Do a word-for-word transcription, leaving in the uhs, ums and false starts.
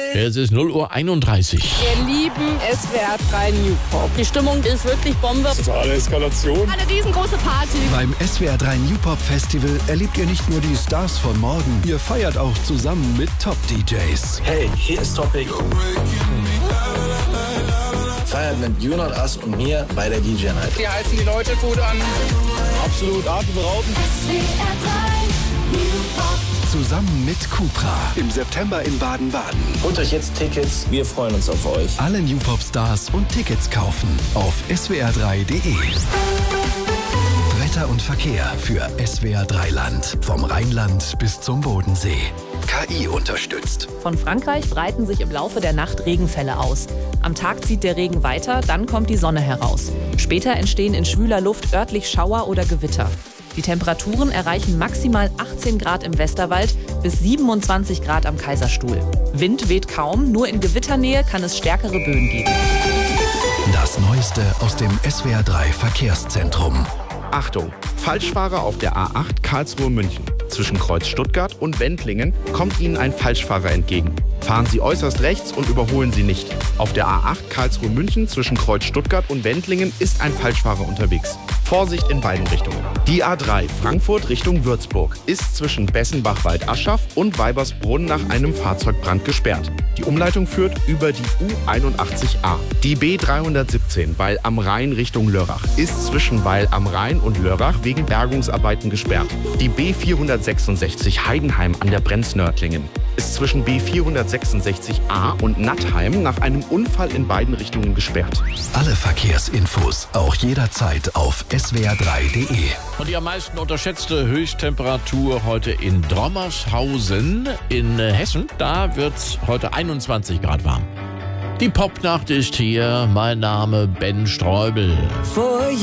Es ist null Uhr einunddreißig. Wir lieben S W R drei Newpop. Die Stimmung ist wirklich Bombe. Totale Eskalation. Eine riesengroße Party. Beim S W R drei Newpop Festival erlebt ihr nicht nur die Stars von morgen, ihr feiert auch zusammen mit Top-D Js. Hey, hier ist Topic. Feiert mit You Not Us und mir bei der D J-Night. Die heißen die Leute gut an. Absolut atemberaubend. S W R drei Newpop. Zusammen mit Cupra im September in Baden-Baden. Holt euch jetzt Tickets, wir freuen uns auf euch. Alle Newpop-Stars und Tickets kaufen auf s w r drei punkt d e. Wetter und Verkehr für S W R drei Land. Vom Rheinland bis zum Bodensee. K I unterstützt. Von Frankreich breiten sich im Laufe der Nacht Regenfälle aus. Am Tag zieht der Regen weiter, dann kommt die Sonne heraus. Später entstehen in schwüler Luft örtlich Schauer oder Gewitter. Die Temperaturen erreichen maximal achtzehn Grad im Westerwald bis siebenundzwanzig Grad am Kaiserstuhl. Wind weht kaum, nur in Gewitternähe kann es stärkere Böen geben. Das Neueste aus dem S W R drei Verkehrszentrum. Achtung! Falschfahrer auf der A acht Karlsruhe-München. Zwischen Kreuz Stuttgart und Wendlingen kommt Ihnen ein Falschfahrer entgegen. Fahren Sie äußerst rechts und überholen Sie nicht. Auf der A acht Karlsruhe-München zwischen Kreuz Stuttgart und Wendlingen ist ein Falschfahrer unterwegs. Vorsicht in beiden Richtungen. Die A drei Frankfurt Richtung Würzburg ist zwischen Bessenbach-Waldaschach und Weibersbrunn nach einem Fahrzeugbrand gesperrt. Die Umleitung führt über die U einundachtzig A. Die B dreihundertsiebzehn Weil am Rhein Richtung Lörrach ist zwischen Weil am Rhein und Lörrach wegen Bergungsarbeiten gesperrt. Die B vierhundertsechsundsechzig Heidenheim an der Brenz-Nördlingen ist zwischen B vierhundertsechsundsechzig A und Nattheim nach einem Unfall in beiden Richtungen gesperrt. Alle Verkehrsinfos auch jederzeit auf s w r drei punkt d e. Und die am meisten unterschätzte Höchsttemperatur heute in Drommershausen in Hessen. Da wird es heute einundzwanzig Grad warm. Die Popnacht ist hier. Mein Name Ben Streubel.